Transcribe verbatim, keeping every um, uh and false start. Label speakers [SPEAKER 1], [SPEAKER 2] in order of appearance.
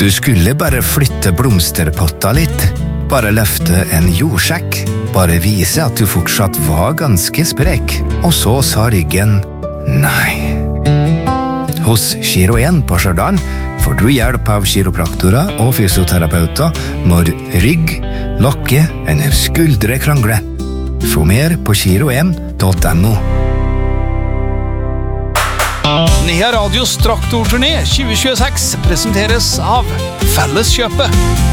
[SPEAKER 1] Du skulle bare flytte blomsterpotta litt, bare løfte en jordsjekk, bare vise at du fortsatt var ganske sprek, og så sa ryggen nei. Hos Giro en på Stjørdal får du hjelp av kiropraktorer og fysioterapeuter når rygg, lokke eller skuldre krangler. Få mer på giro en punktum no.
[SPEAKER 2] Nea Radios traktorturné tjue tjueseks presenteres av Felleskjøpet.